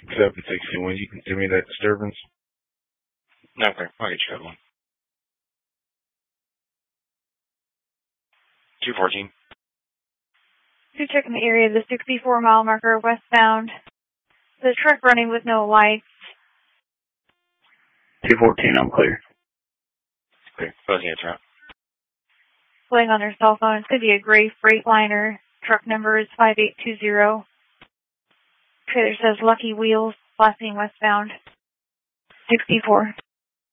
761, you can give me that disturbance? Okay, I'll get you that one. 214. To check in the area of the 64-mile marker westbound. The truck running with no lights. 214, I'm clear. Clear. Closing it out. Playing on their cell phone. It's going to be a gray Freightliner. Truck number is 5820. Trailer says Lucky Wheels, last name westbound. 64.